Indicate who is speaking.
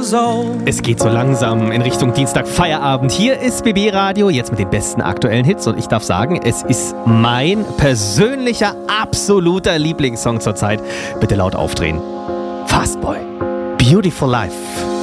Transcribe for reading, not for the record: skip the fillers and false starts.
Speaker 1: years old.
Speaker 2: Es geht so langsam in Richtung Dienstag Feierabend. Hier ist BB Radio, jetzt mit den besten aktuellen Hits. Und ich darf sagen, es ist mein persönlicher, absoluter Lieblingssong zurzeit. Bitte laut aufdrehen. Fastboy. Beautiful Life.